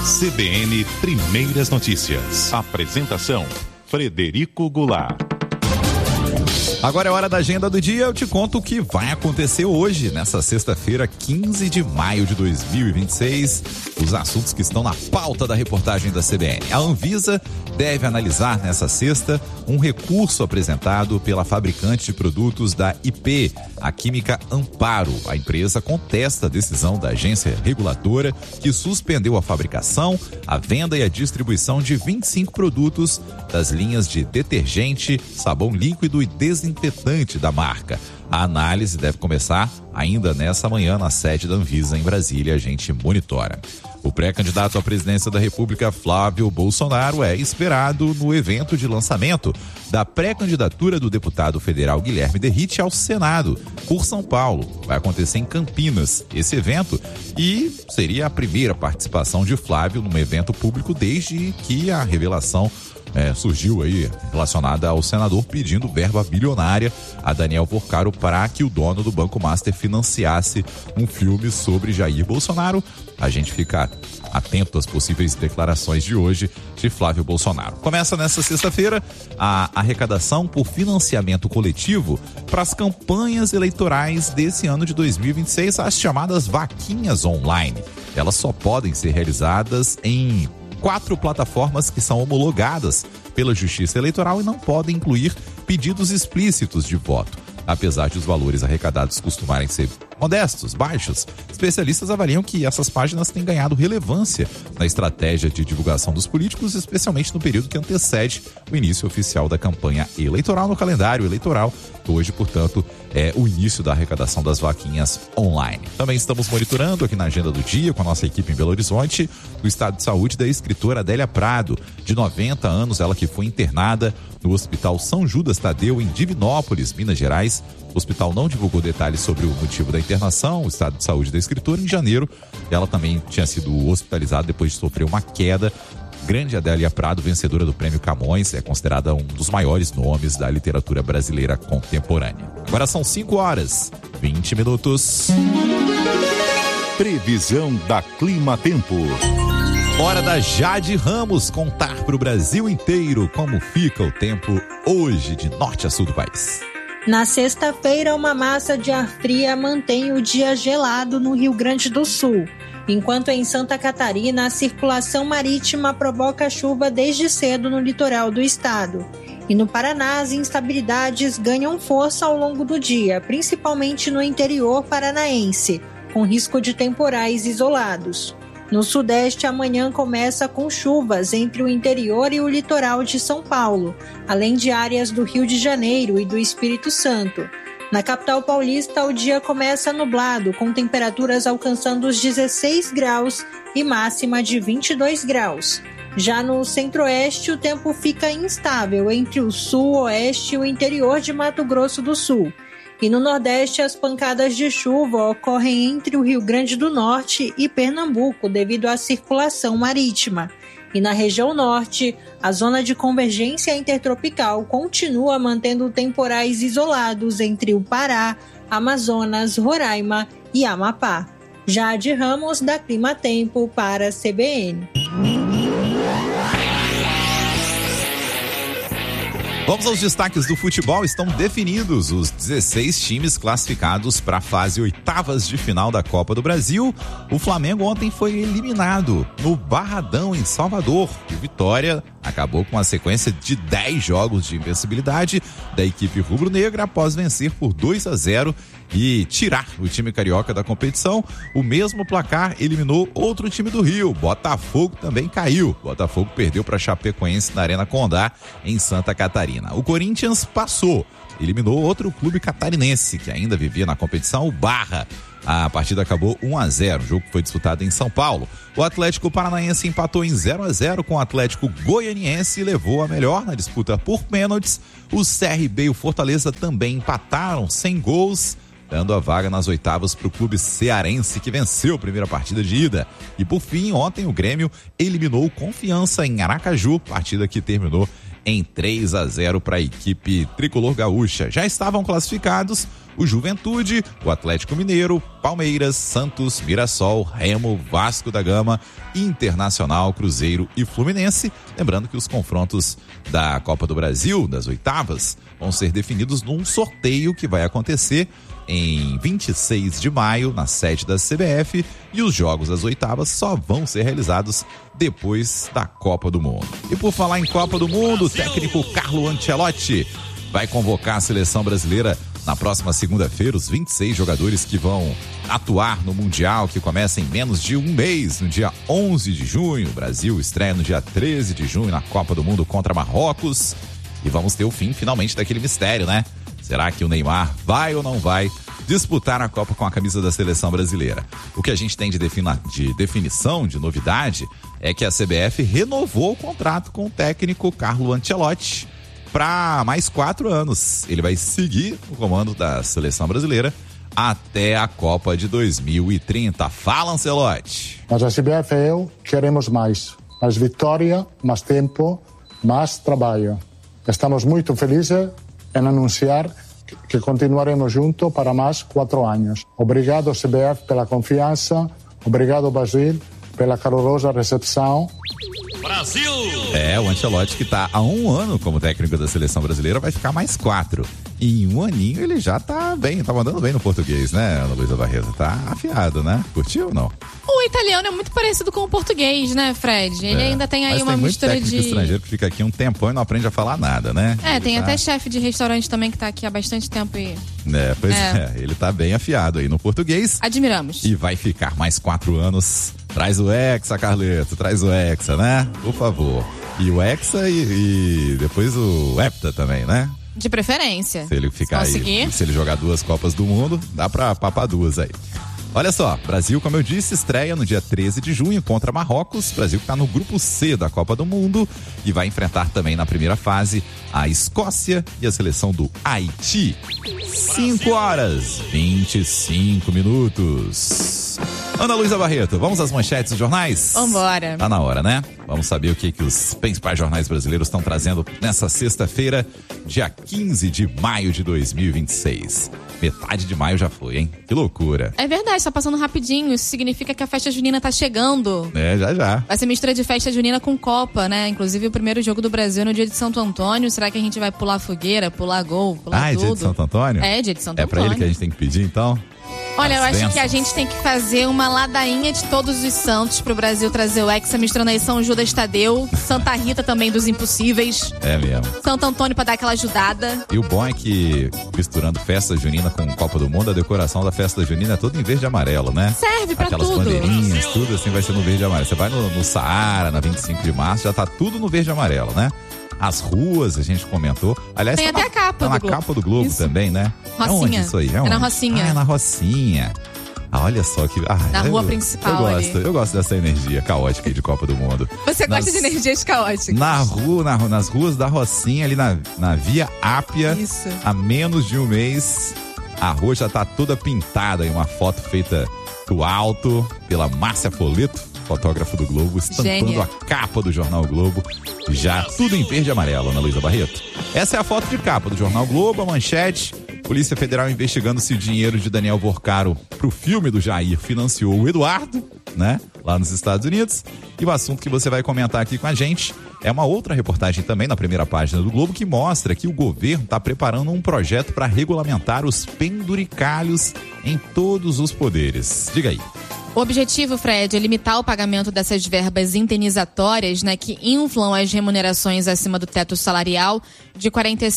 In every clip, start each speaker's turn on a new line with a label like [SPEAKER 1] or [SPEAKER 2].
[SPEAKER 1] CBN Primeiras Notícias. Apresentação: Frederico Goulart.
[SPEAKER 2] Agora é hora da agenda do dia. Eu te conto o que vai acontecer hoje, nessa sexta-feira, 15 de maio de 2026. Os assuntos que estão na pauta da reportagem da CBN. A Anvisa deve analisar nessa sexta um recurso apresentado pela fabricante de produtos da IP, a Química Amparo. A empresa contesta a decisão da agência reguladora que suspendeu a fabricação, a venda e a distribuição de 25 produtos das linhas de detergente, sabão líquido e desinfetante da marca. A análise deve começar ainda nessa manhã na sede da Anvisa em Brasília. A gente monitora. O pré-candidato à presidência da República, Flávio Bolsonaro, é esperado no evento de lançamento da pré-candidatura do deputado federal Guilherme Derrite ao Senado, por São Paulo. Vai acontecer em Campinas esse evento e seria a primeira participação de Flávio num evento público desde que a revelação surgiu aí relacionada ao senador pedindo verba bilionária a Daniel Porcaro para que o dono do Banco Master financiasse um filme sobre Jair Bolsonaro. A gente fica atento às possíveis declarações de hoje de Flávio Bolsonaro. Começa nesta sexta-feira a arrecadação por financiamento coletivo para as campanhas eleitorais desse ano de 2026, as chamadas vaquinhas online. Elas só podem ser realizadas em 4 plataformas que são homologadas pela Justiça Eleitoral e não podem incluir pedidos explícitos de voto. Apesar de os valores arrecadados costumarem ser modestos, baixos, especialistas avaliam que essas páginas têm ganhado relevância na estratégia de divulgação dos políticos, especialmente no período que antecede o início oficial da campanha eleitoral no calendário eleitoral. Hoje, portanto, é o início da arrecadação das vaquinhas online. Também estamos monitorando aqui na agenda do dia com a nossa equipe em Belo Horizonte o estado de saúde da escritora Adélia Prado, de 90 anos, ela que foi internada no Hospital São Judas Tadeu, em Divinópolis, Minas Gerais. O hospital não divulgou detalhes sobre o motivo da internação, o estado de saúde da escritora. Em janeiro, ela também tinha sido hospitalizada depois de sofrer uma queda. Grande Adélia Prado, vencedora do Prêmio Camões, é considerada um dos maiores nomes da literatura brasileira contemporânea. Agora são 5h20.
[SPEAKER 1] Previsão da Clima Tempo.
[SPEAKER 2] Hora da Jade Ramos contar para o Brasil inteiro como fica o tempo hoje de norte a sul do país.
[SPEAKER 3] Na sexta-feira, uma massa de ar fria mantém o dia gelado no Rio Grande do Sul, enquanto em Santa Catarina a circulação marítima provoca chuva desde cedo no litoral do estado. E no Paraná, as instabilidades ganham força ao longo do dia, principalmente no interior paranaense, com risco de temporais isolados. No Sudeste, amanhã começa com chuvas entre o interior e o litoral de São Paulo, além de áreas do Rio de Janeiro e do Espírito Santo. Na capital paulista, o dia começa nublado, com temperaturas alcançando os 16 graus e máxima de 22 graus. Já no Centro-Oeste, o tempo fica instável entre o Sul, Oeste e o interior de Mato Grosso do Sul. E no Nordeste, as pancadas de chuva ocorrem entre o Rio Grande do Norte e Pernambuco, devido à circulação marítima. E na região Norte, a zona de convergência intertropical continua mantendo temporais isolados entre o Pará, Amazonas, Roraima e Amapá. Jade Ramos, da Clima Tempo, para a CBN.
[SPEAKER 2] Vamos aos destaques do futebol. Estão definidos os 16 times classificados para a fase oitavas de final da Copa do Brasil. O Flamengo ontem foi eliminado no Barradão, em Salvador. E Vitória acabou com a sequência de 10 jogos de invencibilidade da equipe rubro-negra após vencer por 2-0 e tirar o time carioca da competição. O mesmo placar eliminou outro time do Rio. Botafogo também caiu. Botafogo perdeu para Chapecoense na Arena Condá, em Santa Catarina. O Corinthians passou, eliminou outro clube catarinense que ainda vivia na competição, o Barra. A partida acabou 1-0, o jogo foi disputado em São Paulo. O Atlético Paranaense empatou em 0-0 com o Atlético Goianiense e levou a melhor na disputa por pênaltis. O CRB e o Fortaleza também empataram sem gols, dando a vaga nas oitavas para o clube cearense, que venceu a primeira partida de ida. E por fim, ontem o Grêmio eliminou o Confiança em Aracaju, partida que terminou em 3-0 para a equipe tricolor gaúcha. Já estavam classificados o Juventude, o Atlético Mineiro, Palmeiras, Santos, Mirassol, Remo, Vasco da Gama, Internacional, Cruzeiro e Fluminense. Lembrando que os confrontos da Copa do Brasil, das oitavas, vão ser definidos num sorteio que vai acontecer em 26 de maio, na sede da CBF, e os jogos das oitavas só vão ser realizados depois da Copa do Mundo. E por falar em Copa do Mundo, o técnico Carlo Ancelotti vai convocar a seleção brasileira na próxima segunda-feira, os 26 jogadores que vão atuar no Mundial, que começa em menos de um mês, no dia 11 de junho. O Brasil estreia no dia 13 de junho na Copa do Mundo contra Marrocos. E vamos ter o fim, finalmente, daquele mistério, né? Será que o Neymar vai ou não vai disputar a Copa com a camisa da seleção brasileira? O que a gente tem de definição, de novidade, é que a CBF renovou o contrato com o técnico Carlo Ancelotti para mais 4 anos. Ele vai seguir o comando da seleção brasileira até a Copa de 2030. Fala, Ancelotti.
[SPEAKER 4] Mas a CBF e eu queremos mais vitória, mais tempo, mais trabalho. Estamos muito felizes em anunciar que continuaremos juntos para mais 4 anos. Obrigado, CBF, pela confiança. Obrigado, Brasil, pela calorosa recepção.
[SPEAKER 2] Brasil! O Ancelotti, que está há 1 ano como técnico da seleção brasileira, vai ficar mais 4. E em 1 aninho ele já tá bem, tá mandando bem no português, né, Ana Luísa Barreto? Tá afiado, né? Curtiu ou não?
[SPEAKER 5] O italiano é muito parecido com o português, né, Fred? Ele ainda tem aí uma mistura de... Mas tem muito técnico
[SPEAKER 2] estrangeiro que fica aqui um tempão e não aprende a falar nada, né?
[SPEAKER 5] Tem até chefe de restaurante também que tá aqui há bastante tempo e...
[SPEAKER 2] Ele tá bem afiado aí no português.
[SPEAKER 5] Admiramos.
[SPEAKER 2] E vai ficar mais 4 anos. Traz o Hexa, Carleto, traz o Hexa, né? Por favor. E o Hexa e depois o Hepta também, né?
[SPEAKER 5] De preferência.
[SPEAKER 2] Se ele ficar aí, se ele jogar 2 Copas do Mundo, dá pra papar 2 aí. Olha só, Brasil, como eu disse, estreia no dia 13 de junho contra Marrocos. Brasil que está no grupo C da Copa do Mundo e vai enfrentar também na primeira fase a Escócia e a seleção do Haiti. 5h25. Ana Luísa Barreto, vamos às manchetes dos jornais?
[SPEAKER 5] Vambora.
[SPEAKER 2] Tá na hora, né? Vamos saber o que os principais jornais brasileiros estão trazendo nessa sexta-feira, dia 15 de maio de 2026. Metade de maio já foi, hein? Que loucura.
[SPEAKER 5] É verdade, tá passando rapidinho. Isso significa que a festa junina tá chegando.
[SPEAKER 2] Já.
[SPEAKER 5] Vai ser mistura de festa junina com Copa, né? Inclusive o primeiro jogo do Brasil no dia de Santo Antônio. Será que a gente vai pular fogueira, pular gol, pular tudo?
[SPEAKER 2] É dia de Santo Antônio?
[SPEAKER 5] É, dia de Santo Antônio.
[SPEAKER 2] É pra ele que a gente tem que pedir, então?
[SPEAKER 5] Olha, eu acho que a gente tem que fazer uma ladainha de todos os santos pro Brasil trazer o Hexa, misturando aí São Judas Tadeu, Santa Rita também dos Impossíveis.
[SPEAKER 2] É mesmo.
[SPEAKER 5] Santo Antônio pra dar aquela ajudada.
[SPEAKER 2] E o bom é que, misturando festa junina com Copa do Mundo, a decoração da festa junina é toda em verde e amarelo, né?
[SPEAKER 5] Serve pra
[SPEAKER 2] aquelas
[SPEAKER 5] tudo.
[SPEAKER 2] Aquelas bandeirinhas, tudo assim vai ser no verde e amarelo. Você vai no Saara, na 25 de março, já tá tudo no verde e amarelo, né? As ruas, a gente comentou. Aliás,
[SPEAKER 5] tem até a capa
[SPEAKER 2] na capa do Globo
[SPEAKER 5] isso.
[SPEAKER 2] também, né?
[SPEAKER 5] Rocinha.
[SPEAKER 2] É onde isso aí?
[SPEAKER 5] É na Rocinha.
[SPEAKER 2] É na Rocinha. Olha só que...
[SPEAKER 5] na rua principal
[SPEAKER 2] eu gosto dessa energia caótica aí de Copa do Mundo.
[SPEAKER 5] Você gosta de energias caóticas?
[SPEAKER 2] Nas ruas da Rocinha, ali na Via Ápia.
[SPEAKER 5] Isso.
[SPEAKER 2] Há menos de um mês, a rua já tá toda pintada em uma foto feita do alto pela Márcia Foleto, fotógrafo do Globo, estampando a capa do Jornal Globo. Já tudo em verde e amarelo, Ana Luísa Barreto. Essa é a foto de capa do Jornal Globo, a manchete. Polícia Federal investigando se o dinheiro de Daniel Vorcaro pro filme do Jair financiou o Eduardo, né? Lá nos Estados Unidos. E o assunto que você vai comentar aqui com a gente é uma outra reportagem também na primeira página do Globo que mostra que o governo está preparando um projeto para regulamentar os penduricalhos em todos os poderes. Diga aí.
[SPEAKER 5] O objetivo, Fred, é limitar o pagamento dessas verbas indenizatórias, né, que inflam as remunerações acima do teto salarial de R$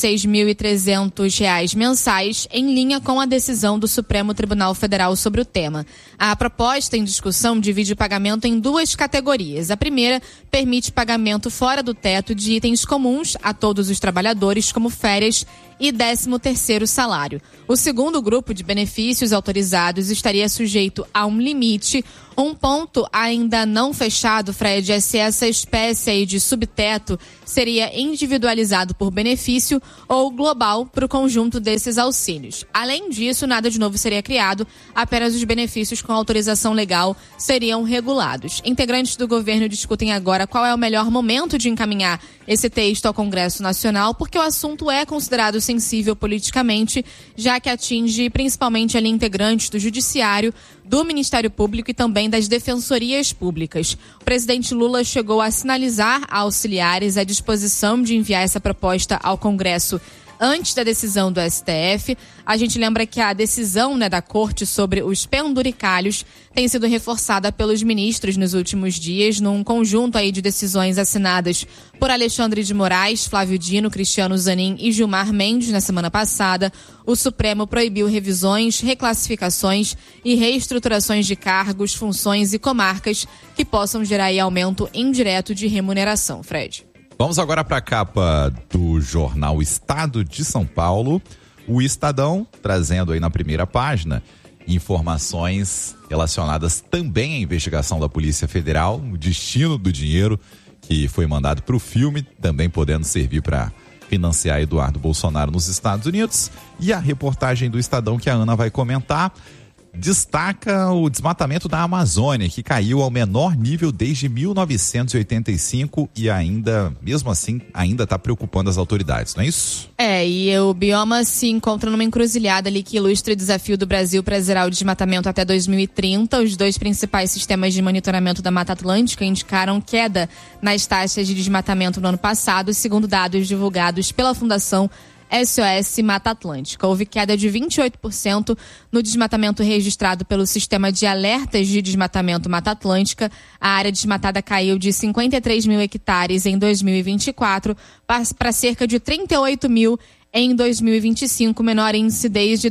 [SPEAKER 5] 46.300 mensais, em linha com a decisão do Supremo Tribunal Federal sobre o tema. A proposta em discussão divide o pagamento em 2 categorias. A primeira permite pagamento fora do teto de itens comuns a todos os trabalhadores, como férias e 13º salário. O segundo grupo de benefícios autorizados estaria sujeito a um limite Um ponto ainda não fechado, Fred, é se essa espécie aí de subteto seria individualizado por benefício ou global para o conjunto desses auxílios. Além disso, nada de novo seria criado, apenas os benefícios com autorização legal seriam regulados. Integrantes do governo discutem agora qual é o melhor momento de encaminhar esse texto ao Congresso Nacional, porque o assunto é considerado sensível politicamente, já que atinge principalmente ali integrantes do Judiciário, do Ministério Público e também das defensorias públicas. O presidente Lula chegou a sinalizar a auxiliares a disposição de enviar essa proposta ao Congresso antes da decisão do STF. A gente lembra que a decisão, da Corte sobre os penduricalhos tem sido reforçada pelos ministros nos últimos dias, num conjunto aí de decisões assinadas por Alexandre de Moraes, Flávio Dino, Cristiano Zanin e Gilmar Mendes na semana passada. O Supremo proibiu revisões, reclassificações e reestruturações de cargos, funções e comarcas que possam gerar aí aumento indireto de remuneração. Fred.
[SPEAKER 2] Vamos agora para a capa do jornal Estado de São Paulo. O Estadão trazendo aí na primeira página informações relacionadas também à investigação da Polícia Federal, o destino do dinheiro que foi mandado para o filme, também podendo servir para financiar Eduardo Bolsonaro nos Estados Unidos. E a reportagem do Estadão que a Ana vai comentar destaca o desmatamento da Amazônia, que caiu ao menor nível desde 1985 e ainda, mesmo assim, ainda está preocupando as autoridades, não é isso?
[SPEAKER 5] E o bioma se encontra numa encruzilhada ali que ilustra o desafio do Brasil para zerar o desmatamento até 2030. Os dois principais sistemas de monitoramento da Mata Atlântica indicaram queda nas taxas de desmatamento no ano passado, segundo dados divulgados pela Fundação SOS Mata Atlântica. Houve queda de 28% no desmatamento registrado pelo Sistema de Alertas de Desmatamento Mata Atlântica. A área desmatada caiu de 53 mil hectares em 2024 para cerca de 38 mil em 2025, menor índice desde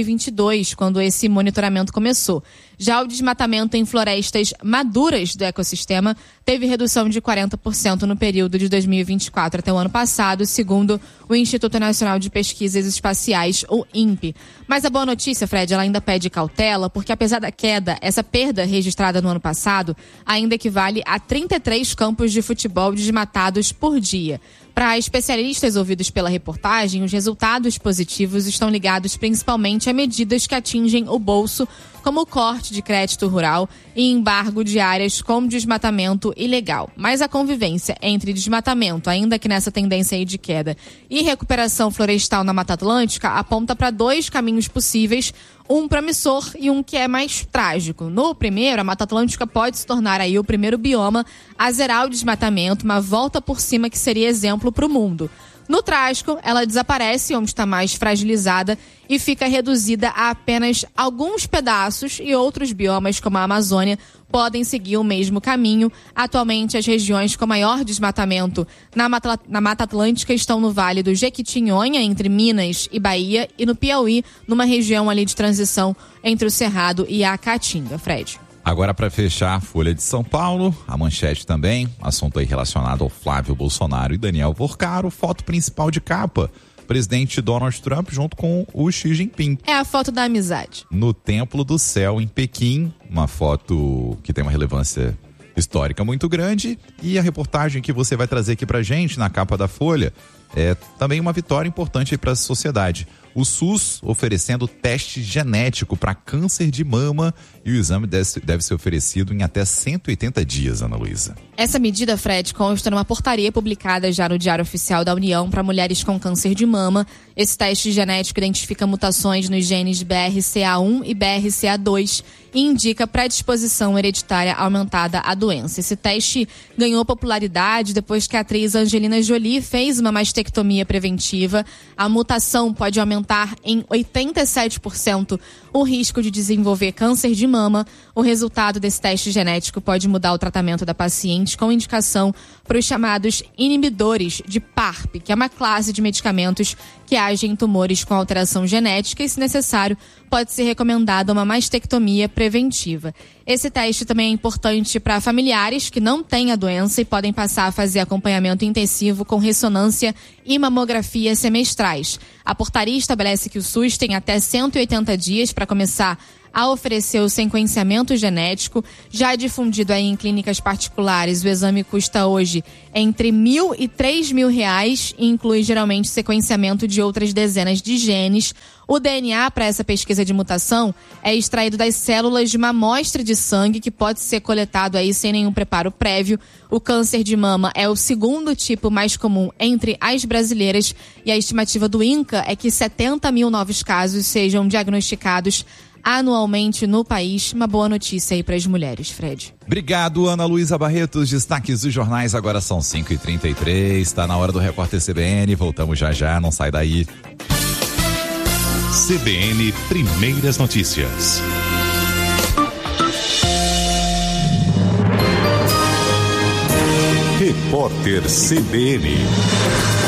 [SPEAKER 5] 2022, quando esse monitoramento começou. Já o desmatamento em florestas maduras do ecossistema teve redução de 40% no período de 2024 até o ano passado, segundo o Instituto Nacional de Pesquisas Espaciais, o INPE. Mas a boa notícia, Fred, ela ainda pede cautela, porque apesar da queda, essa perda registrada no ano passado ainda equivale a 33 campos de futebol desmatados por dia. Para especialistas ouvidos pela reportagem, os resultados positivos estão ligados principalmente a medidas que atingem o bolso, como o corte de crédito rural e embargo de áreas com desmatamento ilegal. Mas a convivência entre desmatamento, ainda que nessa tendência aí de queda, e recuperação florestal na Mata Atlântica aponta para dois caminhos possíveis, um promissor e um que é mais trágico. No primeiro, a Mata Atlântica pode se tornar aí o primeiro bioma a zerar o desmatamento, uma volta por cima que seria exemplo para o mundo. No trágico, ela desaparece onde está mais fragilizada e fica reduzida a apenas alguns pedaços, e outros biomas, como a Amazônia, podem seguir o mesmo caminho. Atualmente, as regiões com maior desmatamento na Mata Atlântica estão no Vale do Jequitinhonha, entre Minas e Bahia, e no Piauí, numa região ali de transição entre o Cerrado e a Caatinga. Fred.
[SPEAKER 2] Agora, para fechar a Folha de São Paulo, a manchete também, assunto aí relacionado ao Flávio Bolsonaro e Daniel Porcaro, foto principal de capa, presidente Donald Trump junto com o Xi Jinping.
[SPEAKER 5] É a foto da amizade.
[SPEAKER 2] No Templo do Céu, em Pequim, uma foto que tem uma relevância histórica muito grande, e a reportagem que você vai trazer aqui pra gente na capa da Folha é também uma vitória importante para a sociedade. O SUS oferecendo teste genético para câncer de mama, e o exame deve ser oferecido em até 180 dias, Ana Luísa. Essa
[SPEAKER 5] medida, Fred, consta numa portaria publicada já no Diário Oficial da União para mulheres com câncer de mama. Esse teste genético identifica mutações nos genes BRCA1 e BRCA2 e indica predisposição hereditária aumentada à doença. Esse teste ganhou popularidade depois que a atriz Angelina Jolie fez uma mastectomia preventiva. A mutação pode aumentar em 87% o risco de desenvolver câncer de mama. O resultado desse teste genético pode mudar o tratamento da paciente com indicação para os chamados inibidores de PARP, que é uma classe de medicamentos que agem em tumores com alteração genética e, se necessário, pode ser recomendada uma mastectomia preventiva. Esse teste também é importante para familiares que não têm a doença e podem passar a fazer acompanhamento intensivo com ressonância e mamografia semestrais. A portaria estabelece que o SUS tem até 180 dias para começar a oferecer o sequenciamento genético. Já difundido aí em clínicas particulares, o exame custa hoje entre R$1.000 e R$3.000 e inclui geralmente sequenciamento de outras dezenas de genes. O DNA para essa pesquisa de mutação é extraído das células de uma amostra de sangue que pode ser coletado aí sem nenhum preparo prévio. O câncer de mama é o segundo tipo mais comum entre as brasileiras e a estimativa do INCA é que 70 mil novos casos sejam diagnosticados anualmente no país. Uma boa notícia aí para as mulheres, Fred.
[SPEAKER 2] Obrigado, Ana Luísa Barreto. Os destaques dos jornais agora são 5h33. Está na hora do Repórter CBN. Voltamos já, não sai daí.
[SPEAKER 1] CBN Primeiras Notícias. Repórter CBN.